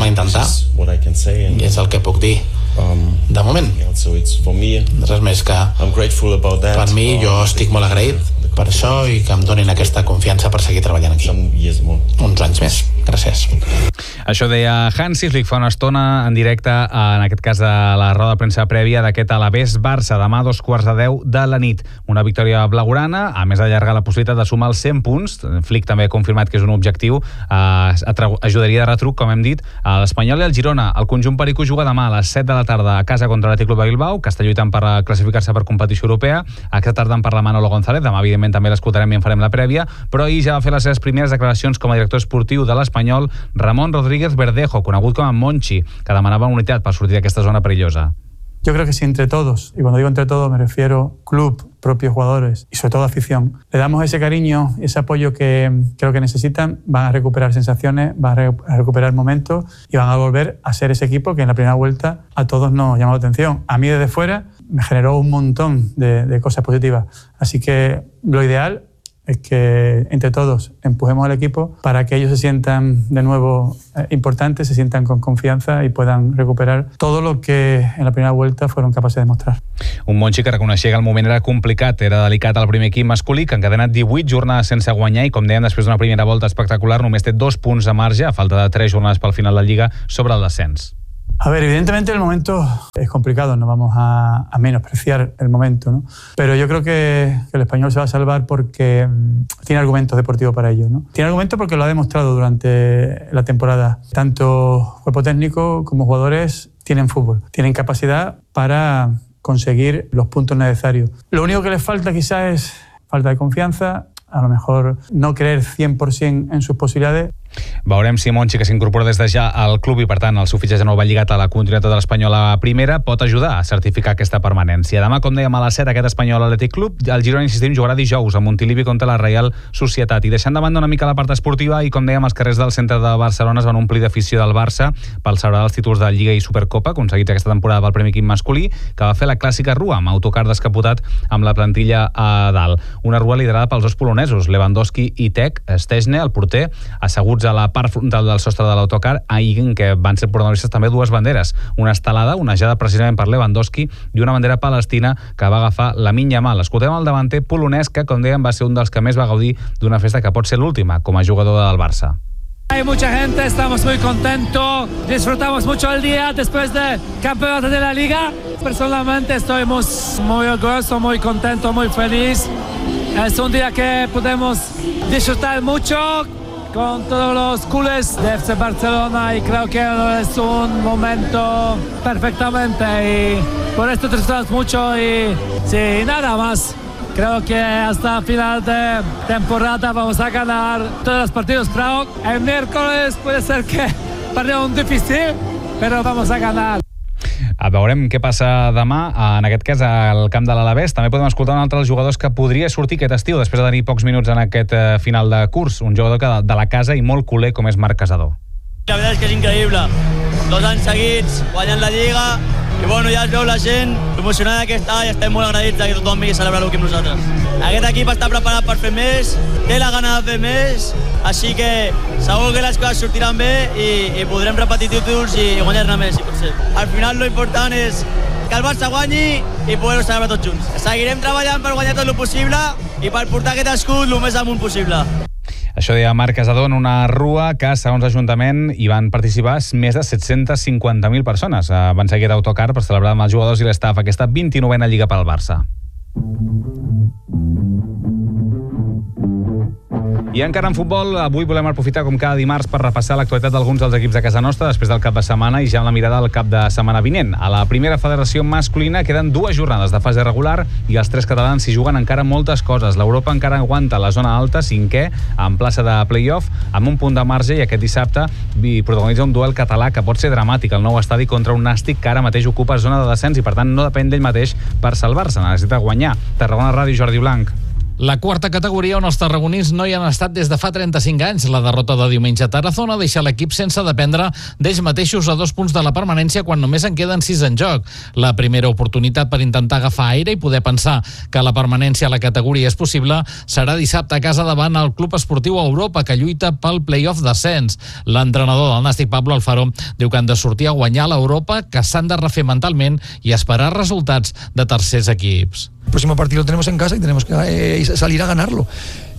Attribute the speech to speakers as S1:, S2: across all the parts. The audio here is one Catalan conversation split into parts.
S1: a intentar, i és el que puc dir de moment. Res més que per mi, jo estic molt agraït per això i que em donin aquesta confiança per seguir treballant aquí uns anys més. Gràcies.
S2: Això deia Hansi Flick fa una estona en directe, en aquest cas a la roda de premsa prèvia d'aquest Alavés-Barça, demà a 2:15 de la nit. Una victòria blaugrana, a més d'allargar la possibilitat de sumar els 100 punts. Flick també ha confirmat que és un objectiu. Ajudaria de retruc, com hem dit, a l'Espanyol i al Girona. El conjunt pericú juga demà a les 7 de la tarda a casa contra l'Atlètic Club de Bilbao, que està lluitant per classificar-se per competició europea. Aquesta tarda en parla Manolo González, demà evidentment també l'escoltarem i en farem la prèvia, però ahir ja va fer les seves primeres declaracions com a director esportiu de l'Espanyol, Ramón Rodríguez Verdejo, conegut com a Monchi, que demanava unitat per sortir d'aquesta zona perillosa.
S3: Yo creo que si entre todos, y cuando digo entre todos me refiero club, propios jugadores y sobre todo afición, le damos ese cariño, ese apoyo que creo que necesitan, van a recuperar sensaciones, van a recuperar momentos y van a volver a ser ese equipo que en la primera vuelta a todos nos llamó la atención. A mí desde fuera me generó un montón de cosas positivas. Así que lo ideal es que entre todos empujemos al equipo para que ellos se sientan de nuevo importantes, se sientan con confianza y puedan recuperar todo lo que en la primera vuelta fueron capaces de mostrar.
S2: Un Monchi que reconeixia que el moment era complicat, era delicat al primer equip masculí, que ha encadenat 18 jornades sense guanyar i, com dèiem, després d'una primera volta espectacular, només té 2 punts de marge, a falta de 3 jornades pel final de la Lliga, sobre el descens.
S3: A ver, evidentemente el momento es complicado, no vamos a menospreciar el momento, ¿no? Pero yo creo que el Español se va a salvar porque tiene argumentos deportivos para ello, ¿no? Tiene argumentos porque lo ha demostrado durante la temporada. Tanto cuerpo técnico como jugadores tienen fútbol, tienen capacidad para conseguir los puntos necesarios. Lo único que les falta quizás es falta de confianza, a lo mejor no creer 100% en sus posibilidades.
S2: Veurem si Monchi, que s'incorpora des de ja al club i, per tant, el seu fitxatge nou va lligat a la continuïtat de l'Espanyol a la primera, pot ajudar a certificar aquesta permanència. Demà, com dèiem, a les 7, aquest Espanyol Atlètic Club. El Girona, insistim, jugarà dijous a Montilivi contra la Reial Societat. I deixant de banda una mica la part esportiva, i com dèiem, els carrers del centre de Barcelona es van omplir d'afició del Barça pel celebrar els títols de Lliga i Supercopa, aconseguits aquesta temporada pel primer equip masculí, que va fer la clàssica rua amb autocar descapotat amb la plantilla a dalt. Una rua liderada pels dos polonesos, Lewandowski i Tec Szczesny, el porter, asseguts a la part frontal del sostre de l'autocar, ahir en què van ser protagonistes també 2 banderes, una estelada, onejada precisament per Lewandowski, i una bandera palestina que va agafar Lamine Yamal. Escoltem el davanter polonès que, com dèiem, va ser un dels que més va gaudir d'una festa que pot ser l'última com a jugador del Barça.
S4: Hay mucha gente, estamos muy contentos, disfrutamos mucho el día después del campeonato de la Liga. Personalmente estoy muy orgulloso, muy contento, muy feliz. Es un día que podemos disfrutar mucho con todos los culés de FC Barcelona y creo que es un momento perfectamente y por esto disfrutamos mucho y sí, nada más. Creo que hasta final de temporada vamos a ganar todos los partidos. Creo el miércoles puede ser que partido difícil, pero vamos a ganar.
S2: Veurem què passa demà, en aquest cas al camp de l'Alavés. També podem escoltar un altre dels jugadors que podria sortir aquest estiu després de tenir pocs minuts en aquest final de curs, un jugador de la casa i molt culer com és Marc Casador.
S5: La veritat és que és increïble, 2 anys seguits guanyant la Lliga i bueno, ja es veu la gent emocionada que està i estem molt agraïts que tothom vingui a celebrar-ho aquí amb nosaltres. Aquest equip està preparat per fer més, té la gana de fer més, així que segur que les coses sortiran bé i podrem repetir títols i guanyar-ne més, si pot ser. Al final lo important és que el Barça guanyi i poder-ho celebrar tots junts. Seguirem treballant per guanyar tot el possible i per portar aquest escut el més amunt possible.
S2: Això deia Marc Casador en una rua que, segons l'Ajuntament, hi van participar més de 750.000 persones. Van seguir d'autocar per celebrar amb els jugadors i l'estaf aquesta 29a Lliga pel Barça. I encara en futbol, avui volem aprofitar com cada dimarts per repassar l'actualitat d'alguns dels equips de casa nostra després del cap de setmana i ja amb la mirada al cap de setmana vinent. A la primera federació masculina queden 2 jornades de fase regular i els 3 catalans s'hi juguen encara moltes coses. L'Europa encara aguanta la zona alta, 5è, en plaça de play-off, amb un punt de marge, i aquest dissabte protagonitza un duel català que pot ser dramàtic, el nou estadi contra un Nàstic que ara mateix ocupa zona de descens i per tant no depèn d'ell mateix per salvar-se, necessita guanyar. Tarragona Ràdio, Jordi Blanc.
S6: La quarta categoria on els tarragonins no hi han estat des de fa 35 anys. La derrota de diumenge a Tarazona deixa l'equip sense dependre d'ells mateixos a 2 punts de la permanència quan només en queden 6 en joc. La primera oportunitat per intentar agafar aire i poder pensar que la permanència a la categoria és possible serà dissabte a casa davant el Club Esportiu Europa, que lluita pel play-off d'ascens. L'entrenador del Nàstic, Pablo Alfaro, diu que han de sortir a guanyar l'Europa, que s'han de refer mentalment i esperar resultats de tercers equips.
S7: El próximo partido lo tenemos en casa y tenemos que salir a ganarlo.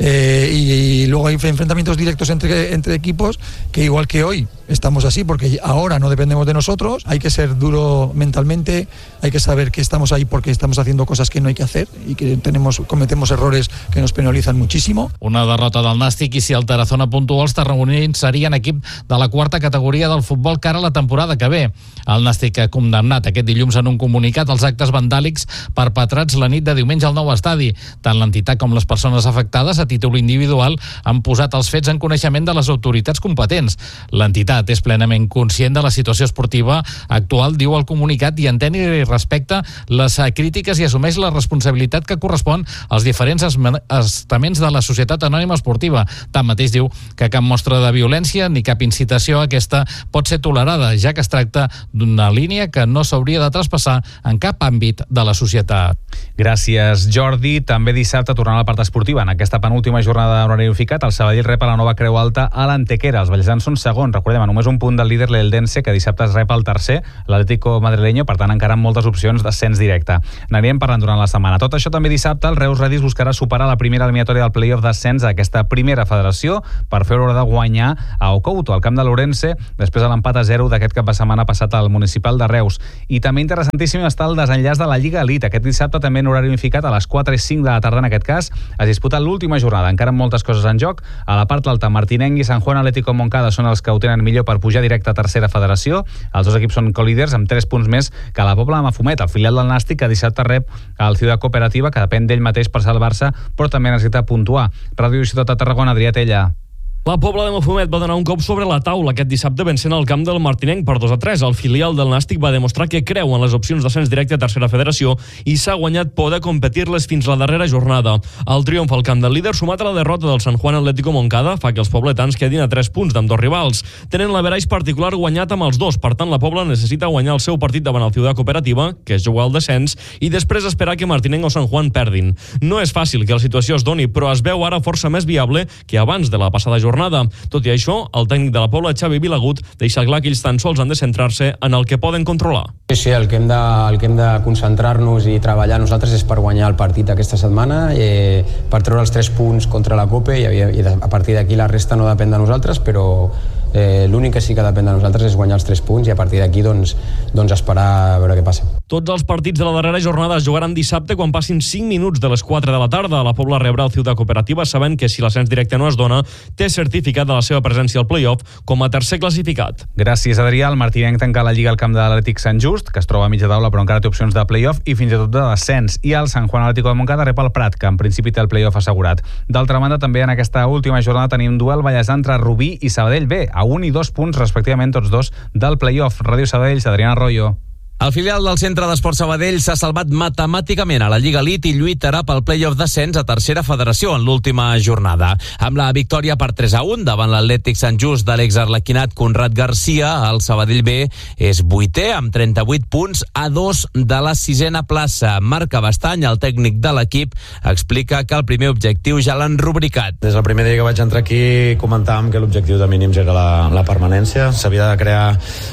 S7: Y luego hay enfrentamientos directos entre equipos que igual que hoy estamos así porque ahora no dependemos de nosotros. Hay que ser duro mentalmente, hay que saber que estamos ahí porque estamos haciendo cosas que no hay que hacer y que cometemos errores que nos penalizan muchísimo.
S6: Una derrota del Nàstic i si el Tarazona puntua, els tarragonins serien equip de la quarta categoria del futbol cara a la temporada que ve. El Nàstic ha condemnat aquest dilluns en un comunicat els actes vandàlics perpetrats la nit de diumenge al nou estadi. Tant l'entitat com les persones afectades a títol individual han posat els fets en coneixement de les autoritats competents. L'entitat és plenament conscient de la situació esportiva actual, diu el comunicat, i entén i respecta les crítiques i assumeix la responsabilitat que correspon als diferents estaments de la societat anònima esportiva. Tanmateix diu que cap mostra de violència ni cap incitació a aquesta pot ser tolerada, ja que es tracta d'una línia que no s'hauria de traspassar en cap àmbit de la societat.
S2: Gràcies, Jordi. També dissabte, tornant a la part esportiva, en aquesta penúltima jornada d'horari unificat, el Sabadell rep a la nova Creu Alta a l'Antequera. Els vallesans són segons, recordem, a només un punt del líder l'Eldense, que dissabte es rep el tercer, l'Atlético Madrileño, per tant encara amb moltes opcions d'ascens directe. N'anirem parlant durant la setmana. Tot això també dissabte, el Reus Redis buscarà superar la primera eliminatòria del play-off d'ascens a aquesta primera federació per fer l'hora de guanyar a Ocouto, al camp de l'Ourense, després de l'empat a 0 d'aquest cap de setmana passat al Municipal de Reus. I també interessantíssim està el desenllaç de la Lliga Elite. Aquest dissabte també en horari unificat a les 4 i 5 de la tarda, en aquest cas, es disputa l'última jornada, encara amb moltes coses en joc. A la part alta, Martinenc i Sant Juan Atlético Moncada són els que ho tenen millor per pujar directe a tercera federació. Els dos equips són colíders amb 3 punts més que la Pobla de Mafumet, el filial del Nàstic, que dissabte rep el Ciutat Cooperativa, que depèn d'ell mateix per salvar-se, però també necessita puntuar. Ràdio Ciutat de Tarragona, Adrià Tella.
S8: La Pobla de Mafumet va donar un cop sobre la taula aquest dissabte vencent el camp del Martinenc per 2-3. El filial del Nàstic va demostrar que creu en les opcions d'ascens directe a tercera federació i s'ha guanyat poder competir-les fins la darrera jornada. El triomf al camp del líder, sumat a la derrota del Sant Juan Atlético Moncada, fa que els pobletans quedin a 3 punts d'ambdós rivals. Tenen l'averaix particular guanyat amb els dos, per tant la Pobla necessita guanyar el seu partit davant el Ciutat Cooperativa, que és jugar al descens, i després esperar que Martinenc o Sant Juan perdin. No és fàcil que la situació es doni, però es veu ara força més viable que abans de la passada jornada. Tot i això, el tècnic de la Pobla, Xavi Vilagut, deixa clar que ells tan sols han de centrar-se en el que poden controlar.
S9: Sí, el que hem de concentrar-nos i treballar nosaltres és per guanyar el partit aquesta setmana, per treure els 3 punts contra la Cope, i a partir d'aquí la resta no depèn de nosaltres, però l'únic que sí que depèn de nosaltres és guanyar els 3 punts i a partir d'aquí doncs esperar a veure què passa.
S8: Tots els partits de la darrera jornada es jugaran dissabte quan passin 5 minuts de les 4 de la tarda. La Pobla rebrà el Ciutat Cooperativa sabent que si l'ascens directe no es dona, té certificat de la seva presència al play-off com a tercer classificat.
S2: Gràcies, Adrià. El Martinenc tanca la Lliga al camp de l'Atlètic Sant Just, que es troba a mitja taula però encara té opcions de play-off i fins i tot de descens. I el Sant Juan Atlético de Moncada rep el Prat, que en principi té el play-off assegurat. D'altra banda, també en aquesta última jornada tenim duel vallesà entre Rubí i Sabadell B, a 1 i 2 punts respectivament tots dos del play-off. Ràdio Sabadell, Adriana Arroyo.
S10: El filial del Centre d'Esport Sabadell s'ha salvat matemàticament a la Lliga Elite i lluitarà pel play-off d'ascens a tercera federació en l'última jornada. Amb la victòria per 3-1 davant l'Atlètic Sant Just de l'exarlequinat Conrad Garcia, el Sabadell B és 8è amb 38 punts a 2 de la 6a plaça. Marc Abastany, el tècnic de l'equip, explica que el primer objectiu ja l'han rubricat.
S11: Des del primer dia que vaig entrar aquí comentàvem que l'objectiu de mínims era la permanència. S'havia de crear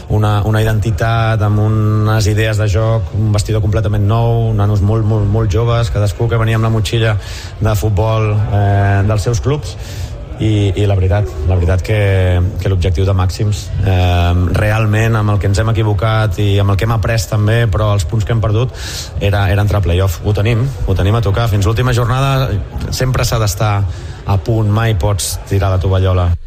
S11: una identitat amb unes idees de joc, un vestidor completament nou, nanos molt joves, cadascú que venia amb la motxilla de futbol dels seus clubs i la veritat que l'objectiu de màxims realment amb el que ens hem equivocat i amb el que hem après també, però els punts que hem perdut era entrar a play-off. Ho tenim a tocar. Fins l'última jornada sempre s'ha d'estar a punt, mai pots tirar la tovallola.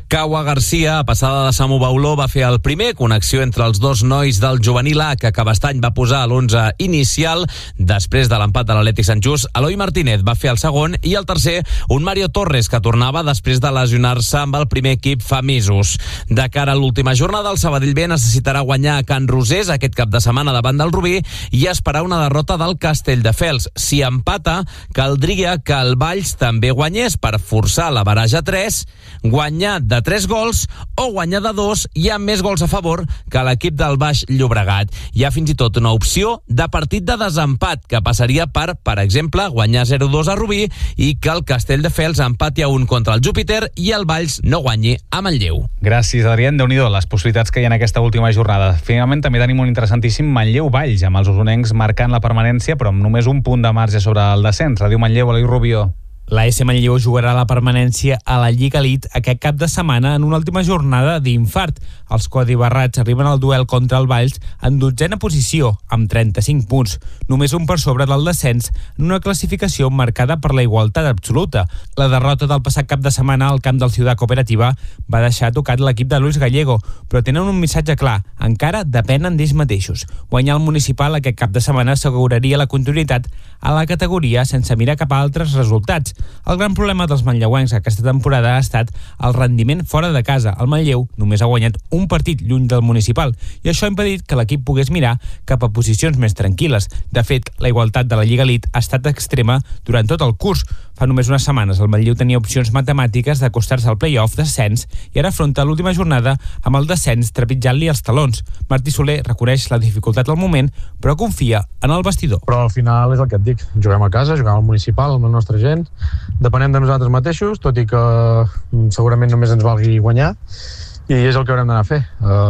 S10: Kaua Garcia, passada de Samu Bauló, va fer el primer, connexió entre els dos nois del juvenil A que Cabestany va posar a l'11 inicial. Després de l'empat de l'Atlètic Sant Just, Eloi Martínez va fer el segon i el tercer, un Mario Torres que tornava després de lesionar-se amb el primer equip fa mesos. De cara a l'última jornada, el Sabadell B necessitarà guanyar a Can Rosés aquest cap de setmana davant del Rubí i esperar una derrota del Castelldefels. Si empata, caldria que el Valls també guanyés per forçar la baraja 3, guanyar de 3 gols o guanyar de 2 i amb més gols a favor que l'equip del Baix Llobregat. Hi ha fins i tot una opció de partit de desempat que passaria per exemple, guanyar 0-2 a Rubí i que el Castelldefels empati a 1 contra el Júpiter i el Valls no guanyi a Manlleu.
S2: Gràcies, Adrián. Déu-n'hi-do les possibilitats que hi ha en aquesta última jornada. Finalment també tenim un interessantíssim Manlleu-Valls, amb els usonencs marcant la permanència però amb només un punt de marge sobre el descens. Ràdio Manlleu, Eloi Rubio.
S12: La S Manlleu jugarà la permanència a la Lliga Elite aquest cap de setmana en una última jornada d'infart. Els coadibarrats arriben al duel contra el Valls en 12a posició, amb 35 punts, només un per sobre del descens en una classificació marcada per la igualtat absoluta. La derrota del passat cap de setmana al camp del Ciutat Cooperativa va deixar tocat l'equip de Luis Gallego, però tenen un missatge clar, encara depenen d'ells mateixos. Guanyar el municipal aquest cap de setmana asseguraria la continuïtat a la categoria sense mirar cap a altres resultats. El gran problema dels manlleuencs aquesta temporada ha estat el rendiment fora de casa. El Manlleu només ha guanyat un partit lluny del municipal i això ha impedit que l'equip pogués mirar cap a posicions més tranquil·les. De fet, la igualtat de la Lliga Elite ha estat extrema durant tot el curs. Fa només unes setmanes el Manlleu tenia opcions matemàtiques d'acostar-se al play-off descens i ara afronta l'última jornada amb el descens trepitjant-li els talons. Martí Soler reconeix la dificultat al moment, però confia en el vestidor.
S13: Però al final és el que et dic, juguem a casa, juguem al municipal, amb la nostra gent, depenem de nosaltres mateixos, tot i que segurament només ens valgui guanyar, i és el que haurem d'anar a fer.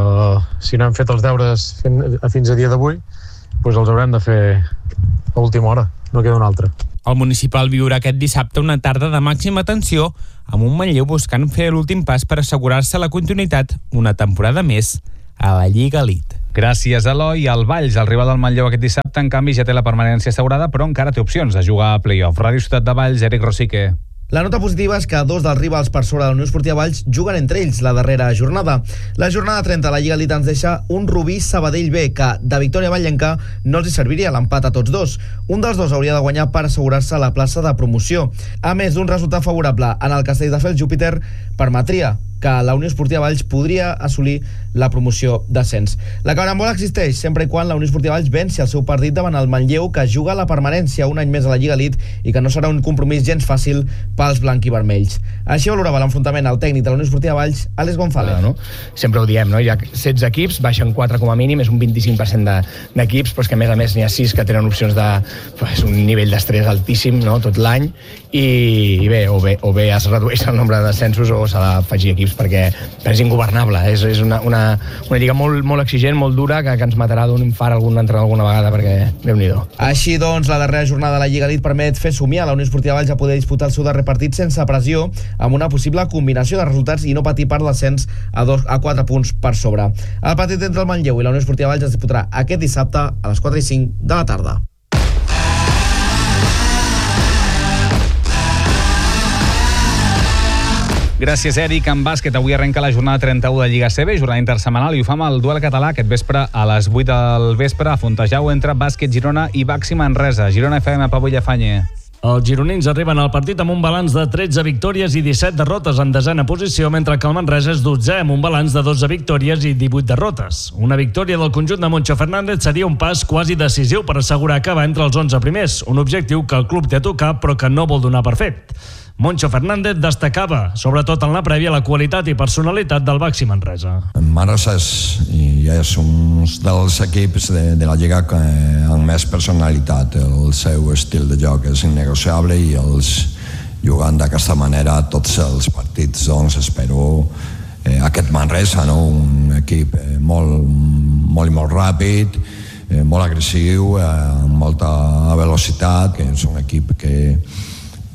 S13: Si no hem fet els deures fins a dia d'avui, doncs els haurem de fer a última hora, no queda una altra.
S12: El municipal viurà aquest dissabte una tarda de màxima tensió amb un Manlleu buscant fer l'últim pas per assegurar-se la continuïtat una temporada més a la Lliga Elite.
S2: Gràcies, Eloi. El Valls, el rival del Manlleu aquest dissabte, en canvi ja té la permanència assegurada, però encara té opcions de jugar a play-off. Ràdio Ciutat de Valls, Eric Rosique.
S14: La nota positiva és que dos dels rivals per sobre de la Unió Esportiva Valls juguen entre ells la darrera jornada. La jornada 30 a la Lliga Elite ens deixa un Rubí Sabadell B que, de victòria vallenca, no els hi serviria l'empat a tots dos. Un dels dos hauria de guanyar per assegurar-se la plaça de promoció. A més d'un resultat favorable en el Castelldefels Júpiter, permetria que la Unió Esportiva Valls podria assolir la promoció d'ascens. La carambola existeix sempre i quan la Unió Esportiva Valls venci el seu partit davant el Manlleu, que juga la permanència un any més a la Lliga Elite i que no serà un compromís gens fàcil pels blanquivermells. Així valorava l'enfrontament al tècnic de la Unió Esportiva Valls, Àlex González.
S15: No? Sempre ho diem, no? Hi ha 16 equips, baixen 4 com a mínim, és un 25% d'equips, però és que a més n'hi ha 6 que tenen opcions de un nivell d'estrès altíssim, no? Tot l'any, i bé, o bé es redueix el nombre de descensos o s'ha d'afegir equips perquè és ingovernable, és una lliga molt exigent, molt dura, que ens matarà d'un infart algun entrenador alguna vegada, perquè Déu-n'hi-do.
S14: Així doncs, la darrera jornada de la Lliga Elite permet fer somiar a la Unió Esportiva Valls a poder disputar el seu darrer partit sense pressió, amb una possible combinació de resultats i no patir per l'ascens a 4 punts per sobre. El partit entre el Manlleu i la Unió Esportiva Valls es disputarà aquest dissabte a les 4:05 de la tarda.
S2: Gràcies, Eric. En bàsquet, avui arrenca la jornada 31 de Lliga CB, jornada intersetmanal, i ho fa amb el duel català aquest vespre a les 8 del vespre a Fontejau entre Bàsquet Girona i Baxi Manresa. Girona FM, Pau Villafañe.
S8: Els gironins arriben al partit amb un balanç de 13 victòries i 17 derrotes en desena posició, mentre que el Manresa és 12è amb un balanç de 12 victòries i 18 derrotes. Una victòria del conjunt de Moncho Fernández seria un pas quasi decisiu per assegurar acabar entre els 11 primers, un objectiu que el club té a tocar però que no vol donar per fet. Moncho Fernández destacava, sobretot en la prèvia, la qualitat i personalitat del Baxi Manresa.
S16: Manresa és un dels equips de la Lliga amb més personalitat. El seu estil de joc és innegociable i jugant d'aquesta manera tots els partits, doncs espero aquest Manresa, no? Un equip molt ràpid, molt agressiu, amb molta velocitat, que és un equip que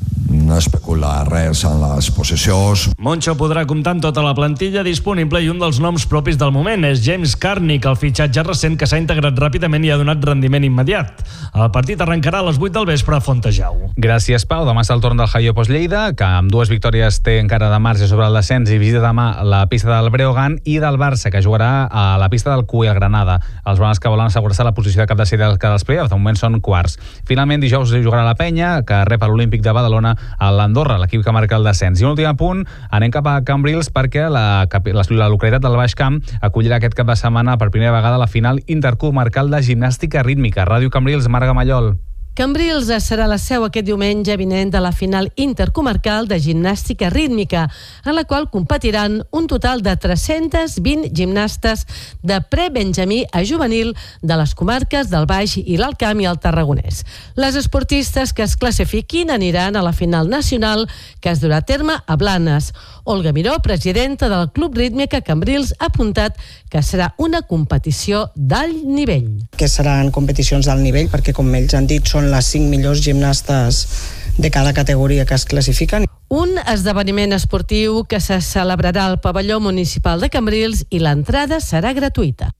S16: no especular res en les possessions.
S8: Moncho podrà comptar amb tota la plantilla disponible i un dels noms propis del moment és James Carnick, el fitxatge recent que s'ha integrat ràpidament i ha donat rendiment immediat. El partit arrencarà a les 8 del vespre a Fontejau.
S2: Gràcies, Pau. Demà és el torn del Haio Post-Lleida, que amb 2 victòries té encara de marge sobre el descens i visita demà la pista del Breogán, i del Barça, que jugarà a la pista del Cuel Granada. Els blaus que volen assegurar-se la posició de cap de sèrie dels play-offs, de moment són quarts. Finalment, dijous jugarà la Penya, que rep a l'Olímpic de Badalona a l'Andorra, l'equip que marca el descens. I un últim apunt, anem cap a Cambrils perquè la localitat del Baix Camp acollirà aquest cap de setmana per primera vegada la final intercomarcal de gimnàstica rítmica. Ràdio Cambrils, Marga Mallol.
S17: Cambrils serà la seu aquest diumenge vinent de la final intercomarcal de gimnàstica rítmica, en la qual competiran un total de 320 gimnastes de pre-benjamí a juvenil de les comarques del Baix i l'Alt Camp i el Tarragonès. Les esportistes que es classifiquin aniran a la final nacional que es durà a terme a Blanes. Olga Miró, presidenta del Club Rítmica Cambrils, ha apuntat que serà una competició d'alt nivell.
S18: Que seran competicions d'alt nivell perquè, com ells han dit, són les 5 millors gimnastes de cada categoria que es classifiquen.
S17: Un esdeveniment esportiu que se celebrarà al pavelló municipal de Cambrils i l'entrada serà gratuïta.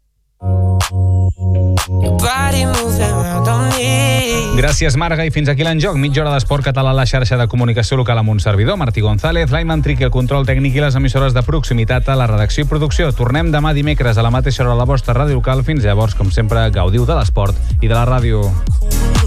S2: Gràcies, Marga, i fins aquí l'enjoc. Mitja hora d'esport català a la xarxa de comunicació local amb un servidor, Martí González, Laiman Triqui, el control tècnic i les emissores de proximitat a la redacció i producció. Tornem demà dimecres a la mateixa hora a la vostra ràdio local. Fins llavors, com sempre, gaudiu de l'esport i de la ràdio.